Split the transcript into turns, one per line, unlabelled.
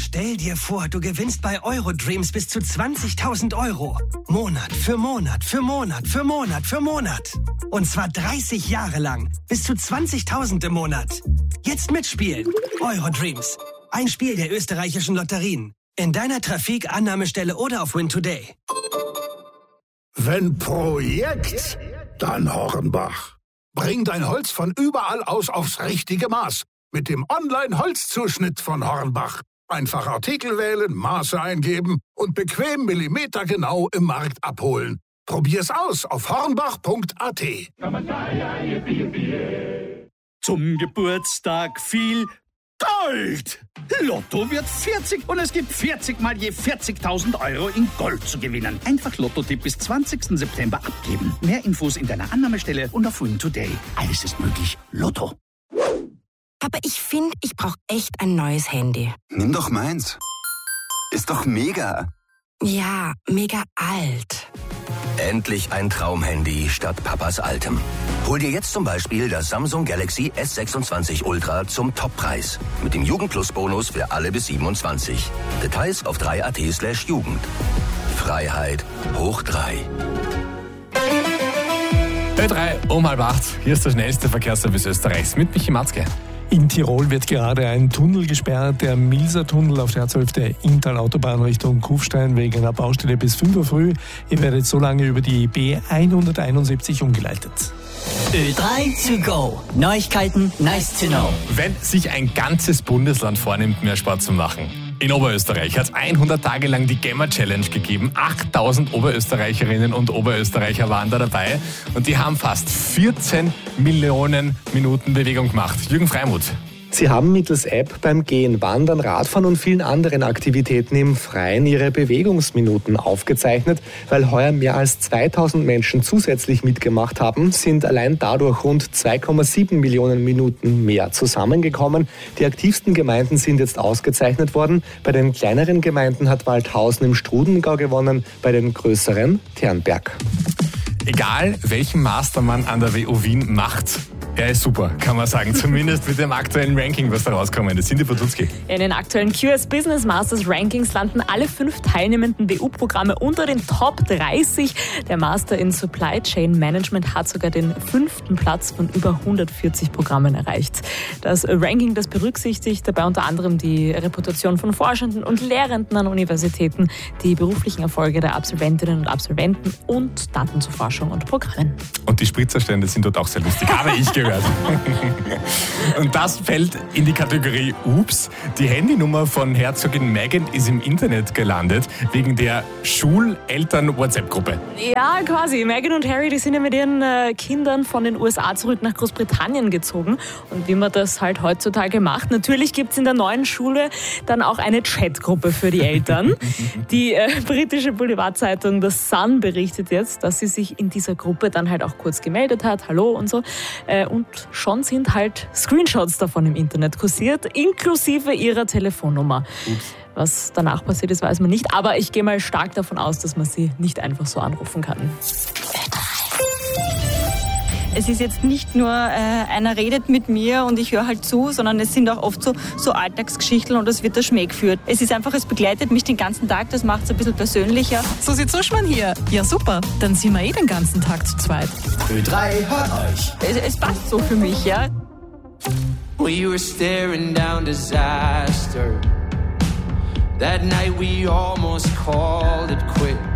Stell dir vor, du gewinnst bei Eurodreams bis zu 20.000 €. Monat für Monat für Monat für Monat für Monat. Und zwar 30 Jahre lang. Bis zu 20.000 im Monat. Jetzt mitspielen. Eurodreams. Ein Spiel der österreichischen Lotterien. In deiner Trafik, Annahmestelle oder auf Win Today.
Wenn Projekt, dann Hornbach. Bring dein Holz von überall aus aufs richtige Maß. Mit dem Online-Holzzuschnitt von Hornbach. Einfach Artikel wählen, Maße eingeben und bequem millimetergenau im Markt abholen. Probier's aus auf hornbach.at.
Zum Geburtstag viel Gold! Lotto wird 40 und es gibt 40 mal je 40.000 € in Gold zu gewinnen. Einfach Lotto-Tipp bis 20. September abgeben. Mehr Infos in deiner Annahmestelle und auf Win Today. Alles ist möglich. Lotto.
Aber ich finde, ich brauche echt ein neues Handy.
Nimm doch meins. Ist doch mega.
Ja, mega alt.
Endlich ein Traumhandy statt Papas altem. Hol dir jetzt zum Beispiel das Samsung Galaxy S26 Ultra zum Toppreis. Mit dem Jugendplus-Bonus für alle bis 27. Details auf 3at/Jugend. Freiheit hoch 3.
Ö3 um 7:30. Hier ist der schnellste Verkehrsservice Österreichs mit Michi Matzke.
In Tirol wird gerade ein Tunnel gesperrt, der Milser-Tunnel auf der A12 Inntal-Autobahn Richtung Kufstein wegen einer Baustelle bis 5 Uhr früh. Ihr werdet so lange über die B171 umgeleitet.
Ö3 to go. Neuigkeiten, nice to know.
Wenn sich ein ganzes Bundesland vornimmt, mehr Sport zu machen. In Oberösterreich hat es 100 Tage lang die Gamma Challenge gegeben. 8000 Oberösterreicherinnen und Oberösterreicher waren da dabei. Und die haben fast 14 Millionen Minuten Bewegung gemacht. Jürgen Freimuth.
Sie haben mittels App beim Gehen, Wandern, Radfahren und vielen anderen Aktivitäten im Freien ihre Bewegungsminuten aufgezeichnet. Weil heuer mehr als 2000 Menschen zusätzlich mitgemacht haben, sind allein dadurch rund 2,7 Millionen Minuten mehr zusammengekommen. Die aktivsten Gemeinden sind jetzt ausgezeichnet worden. Bei den kleineren Gemeinden hat Waldhausen im Strudengau gewonnen, bei den größeren Ternberg.
Egal, welchen Master man an der WU Wien macht, er ist super, kann man sagen. Zumindest mit dem aktuellen Ranking, was da rauskommt. Das sind die Podolski.
In den aktuellen QS Business Masters Rankings landen alle 5 teilnehmenden WU-Programme unter den Top 30. Der Master in Supply Chain Management hat sogar den 5. Platz von über 140 Programmen erreicht. Das Ranking, das berücksichtigt dabei unter anderem die Reputation von Forschenden und Lehrenden an Universitäten, die beruflichen Erfolge der Absolventinnen und Absolventen und Daten zu Forschung und Programmen.
Und die Spritzerstände sind dort auch sehr lustig, habe ich gehört. Und das fällt in die Kategorie Ups. Die Handynummer von Herzogin Meghan ist im Internet gelandet, wegen der Schuleltern-WhatsApp-Gruppe.
Ja, quasi. Meghan und Harry, die sind ja mit ihren Kindern von den USA zurück nach Großbritannien gezogen. Und wie man das halt heutzutage macht, natürlich gibt es in der neuen Schule dann auch eine Chatgruppe für die Eltern. Die britische Boulevardzeitung The Sun berichtet jetzt, dass sie sich in dieser Gruppe dann halt auch kurz gemeldet hat, hallo und so. Und schon sind halt Screenshots davon im Internet kursiert, inklusive ihrer Telefonnummer. Was danach passiert ist, weiß man nicht. Aber ich gehe mal stark davon aus, dass man sie nicht einfach so anrufen kann.
Es ist jetzt nicht nur, einer redet mit mir und ich höre halt zu, sondern es sind auch oft so Alltagsgeschichten und es wird der Schmäh geführt. Es ist einfach, es begleitet mich den ganzen Tag, das macht es ein bisschen persönlicher.
Susi Zuschmann hier. Ja super, dann sind wir den ganzen Tag zu zweit.
Ö3 hört euch.
Es passt so für mich, ja.
We were staring down disaster. That night we almost called it quits.